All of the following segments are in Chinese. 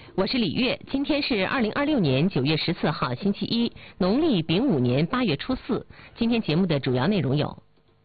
我是李月，今天是2026年9月14号，星期一，农历丙午年8月初4。今天节目的主要内容有：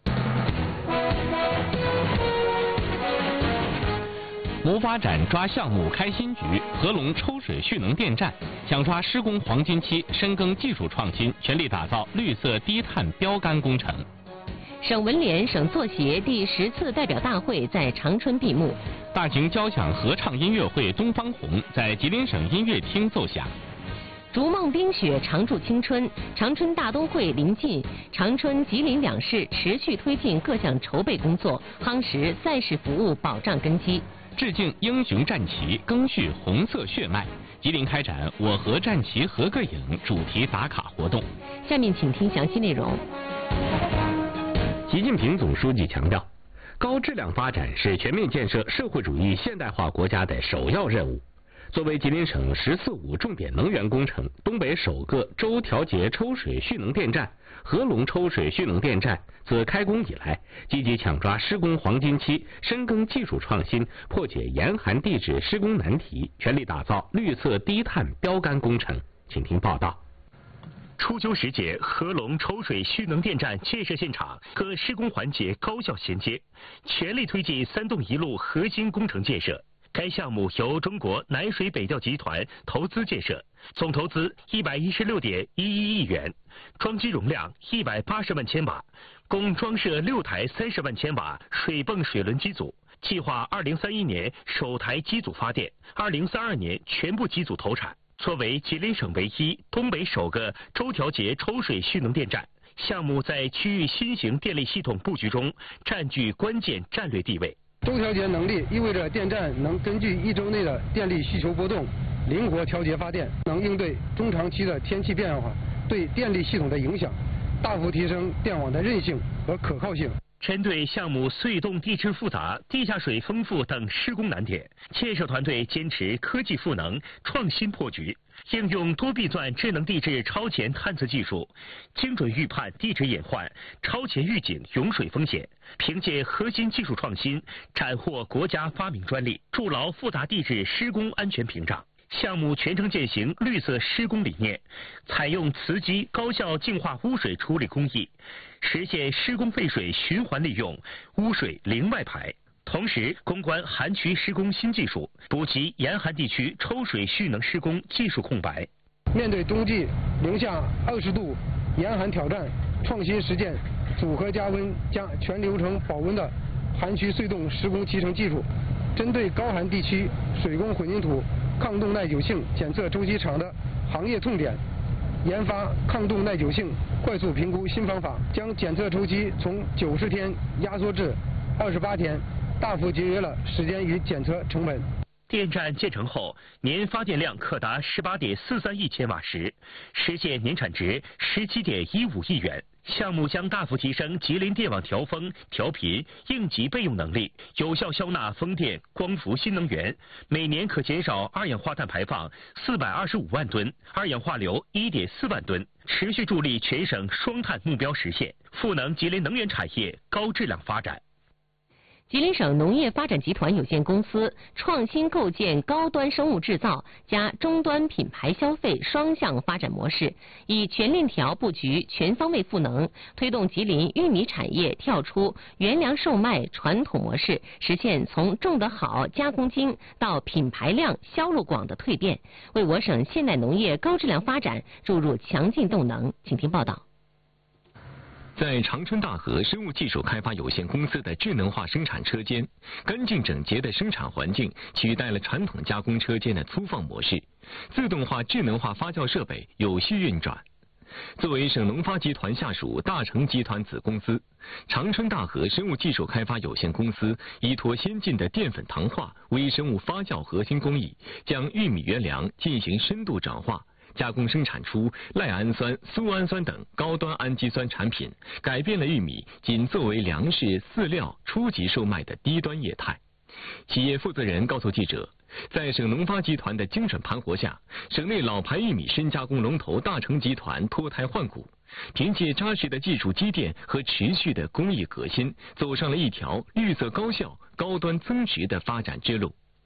谋发展抓项目开新局，合龙抽水蓄能电站想抓施工黄金期，深耕技术创新，全力打造绿色低碳标杆工程。 省文联、省作协第10次代表大会在长春闭幕。 大型交响合唱音乐会《东方红》在吉林省音乐厅奏响。 逐梦冰雪，常驻青春。长春大冬会临近，长春、吉林两市持续推进各项筹备工作，夯实赛事服务保障根基。 致敬英雄战旗，赓续红色血脉。吉林开展“我和战旗合个影”主题打卡活动。 下面请听详细内容。 习近平总书记强调，高质量发展是全面建设社会主义现代化国家的首要任务。作为吉林省“14·5”重点能源工程，东北首个周调节抽水蓄能电站合龙抽水蓄能电站自开工以来，积极抢抓施工黄金期，深耕技术创新，破解严寒地质施工难题，全力打造绿色低碳标杆工程。请听报道。 初秋时节，合龙抽水蓄能电站建设现场各施工环节高效衔接，全力推进3栋1路核心工程建设。该项目由中国南水北调集团投资建设，总投资116.11亿元，装机容量180万千瓦，共装设6台30万千瓦水泵水轮机组。计划2031年首台机组发电，2032年全部机组投产。作为吉林省唯一、东北首个周调节抽水蓄能电站，项目在区域新型电力系统布局中占据关键战略地位。 周调节能力意味着电站能根据1周内的电力需求波动，灵活调节发电，能应对中长期的天气变化对电力系统的影响，大幅提升电网的韧性和可靠性。 针对项目隧洞地质复杂、地下水丰富等施工难点，建设团队坚持科技赋能、创新破局，应用多臂钻智能地质超前探测技术，精准预判地质隐患，超前预警涌水风险。凭借核心技术创新，斩获国家发明专利，筑牢复杂地质施工安全屏障。项目全程践行绿色施工理念，采用磁激高效净化污水处理工艺，实现施工废水循环利用，污水零外排。同时，攻关寒区施工新技术，补齐严寒地区抽水蓄能施工技术空白。 面对冬季零下20度严寒挑战，创新实践组合加温加全流程保温的寒区隧洞施工集成技术，针对高寒地区水工混凝土抗冻耐久性检测周期长的行业痛点，研发抗冻耐久性快速评估新方法，将检测周期从90天压缩至28天，大幅节约了时间与检测成本。 电站建成后，年发电量可达18.43亿千瓦时，实现年产值17.15亿元。项目将大幅提升吉林电网调峰、调频、应急备用能力，有效消纳风电、光伏新能源，每年可减少二氧化碳排放425万吨，二氧化硫1.4万吨，持续助力全省双碳目标实现，赋能吉林能源产业高质量发展。 吉林省农业发展集团有限公司创新构建高端生物制造加终端品牌消费双向发展模式，以全链条布局、全方位赋能，推动吉林玉米产业跳出原粮售卖传统模式，实现从种得好、加工精到品牌量、销路广的蜕变，为我省现代农业高质量发展注入强劲动能。请听报道。 在长春大和生物技术开发有限公司的智能化生产车间，干净整洁的生产环境取代了传统加工车间的粗放模式，自动化、智能化发酵设备有序运转。作为省农发集团下属大成集团子公司，长春大和生物技术开发有限公司依托先进的淀粉糖化微生物发酵核心工艺，将玉米原粮进行深度转化，加工生产出赖氨酸、苏氨酸等高端氨基酸产品，改变了玉米仅作为粮食、饲料初级售卖的低端业态。企业负责人告诉记者，在省农发集团的精准盘活下，省内老牌玉米深加工龙头大成集团脱胎换骨，凭借扎实的技术积淀和持续的工艺革新，走上了一条绿色高效、高端增值的发展之路。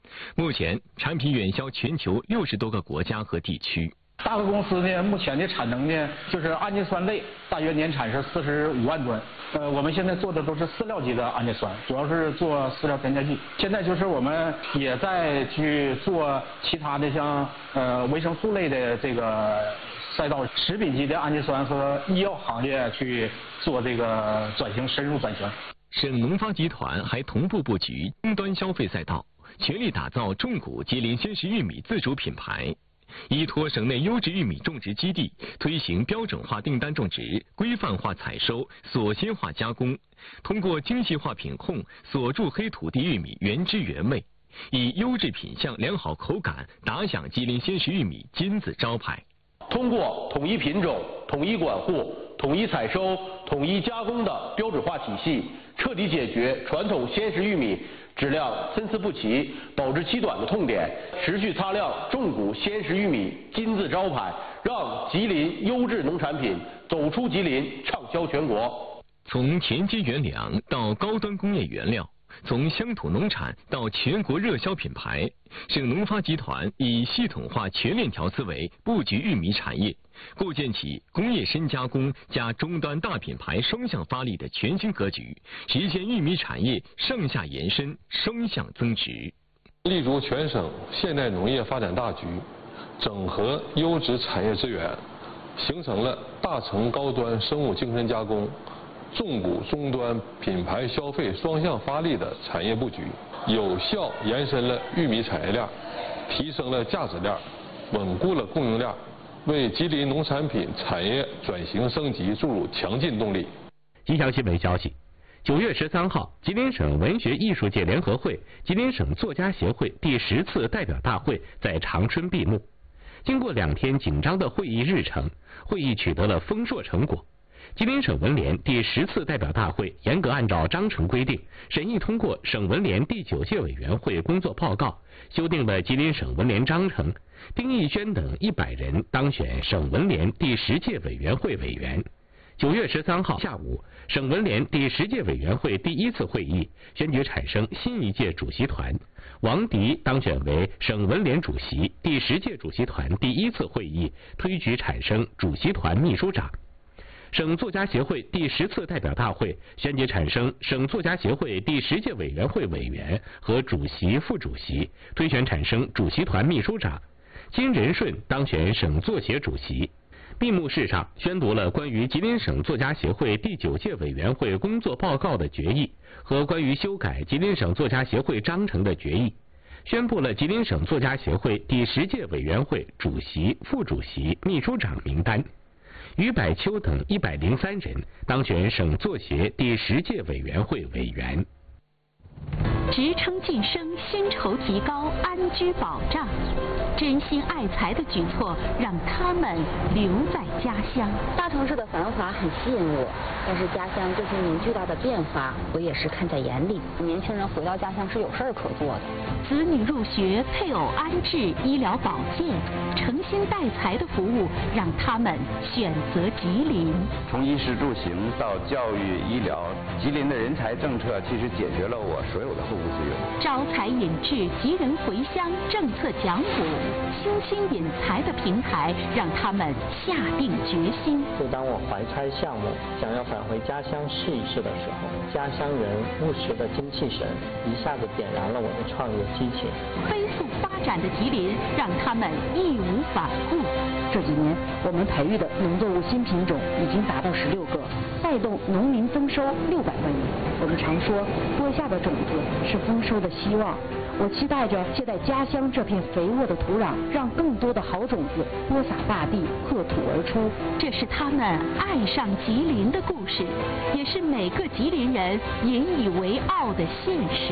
目前，产品远销全球60多个国家和地区。 大和公司呢，目前的产能呢，就是氨基酸类，大约年产是45万吨。我们现在做的都是饲料级的氨基酸，主要是做饲料添加剂。现在就是我们也在去做其他的像维生素类的这个赛道，食品级的氨基酸和医药行业去做这个转型，深入转型。 省农发集团还同步布局终端消费赛道，全力打造重谷吉林鲜食玉米自主品牌。依托省内优质玉米种植基地，推行标准化订单种植、规范化采收、锁芯化加工，通过精细化品控锁住黑土地玉米原汁原味，以优质品相、良好口感打响吉林鲜食玉米金字招牌。 通过统一品种、统一管护、统一采收、统一加工的标准化体系，彻底解决传统鲜食玉米质量参差不齐、保质期短的痛点，持续擦亮重谷鲜食玉米金字招牌，让吉林优质农产品走出吉林，畅销全国。 从田间原粮到高端工业原料，从乡土农产到全国热销品牌，省农发集团以系统化全链条思维布局玉米产业，构建起工业深加工加终端大品牌双向发力的全新格局，实现玉米产业上下延伸、双向增值。 立足全省现代农业发展大局，整合优质产业资源，形成了大成高端生物精神加工、重谷终端品牌消费双向发力的产业布局，有效延伸了玉米产业链，提升了价值链，稳固了供应链，为吉林农产品产业转型升级注入强劲动力。 吉祥新闻消息，9月13号，吉林省文学艺术界联合会、吉林省作家协会第10次代表大会在长春闭幕。经过2天紧张的会议日程，会议取得了丰硕成果。吉林省文联第10次代表大会严格按照章程规定，审议通过省文联第9届委员会工作报告，修订了吉林省文联章程。丁义娟等100人当选省文联第10届委员会委员。9月13号下午，省文联第10届委员会第1次会议选举产生新一届主席团，王迪当选为省文联主席。第10届主席团第1次会议推举产生主席团秘书长。省作家协会第10次代表大会选举产生省作家协会第10届委员会委员和主席、副主席，推选产生主席团秘书长。金仁顺当选省作协主席。闭幕式上宣读了关于吉林省作家协会第9届委员会工作报告的决议和关于修改吉林省作家协会章程的决议，宣布了吉林省作家协会第10届委员会主席、副主席、秘书长名单。于百秋等103人当选省作协第10届委员会委员。 职称晋升，薪酬提高，安居保障，真心爱才的举措让他们留在家乡。 大城市的繁华很吸引我，但是家乡这些年巨大的变化，我也是看在眼里。年轻人回到家乡是有事儿可做的。 子女入学，配偶安置，医疗保健，诚心待才的服务让他们选择吉林。 从衣食住行到教育、医疗，吉林的人才政策其实解决了我所有的后顾之忧。 招才引智，吉人回乡，政策讲补，新兴引才的平台让他们下定决心。 就当我怀揣项目想要返回家乡试一试的时候，家乡人务实的精气神一下子点燃了我的创业激情。 飞速发展的吉林让他们义无反顾。 这几年我们培育的农作物新品种已经达到16个，带动农民增收600万元。我们常说播下的种子是丰收的希望，我期待着借在家乡这片肥沃的土壤，让更多的好种子播撒大地，破土而出。 这是他们爱上吉林的故事，也是每个吉林人引以为傲的现实。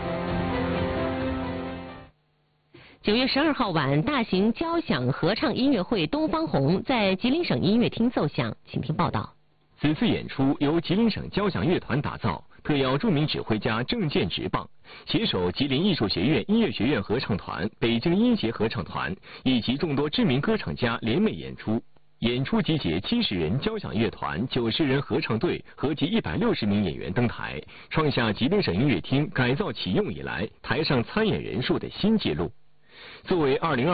9月12号晚，大型交响合唱音乐会《东方红》在吉林省音乐厅奏响，请听报道。 此次演出由吉林省交响乐团打造，特邀著名指挥家郑健执棒，携手吉林艺术学院音乐学院合唱团、北京音协合唱团以及众多知名歌唱家联袂演出。 演出集结70人交响乐团、90人合唱队，合计160名演员登台，创下吉林省音乐厅改造启用以来台上参演人数的新纪录。作为2020